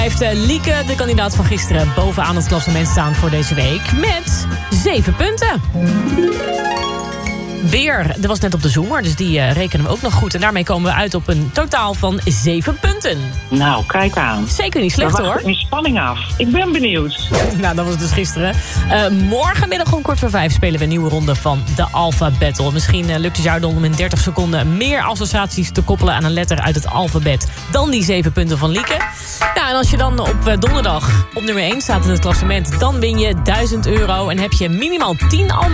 Heeft Lieke, de kandidaat van gisteren, bovenaan het klassement staan voor deze week met 7 punten. Weer, dat was net op de Zoomer, dus die rekenen we ook nog goed. En daarmee komen we uit op een totaal van 7 punten. Nou, kijk aan. Zeker niet slecht, hoor. In spanning af. Ik ben benieuwd. Nou, dat was dus gisteren. Morgenmiddag om 4:45 spelen we een nieuwe ronde van de Alpha Battle. Misschien lukt het jou dan om in 30 seconden meer associaties te koppelen aan een letter uit het alfabet dan die 7 punten van Lieke. Nou, en als je dan op donderdag op nummer 1 staat in het klassement, dan win je €1000 en heb je minimaal 10 albums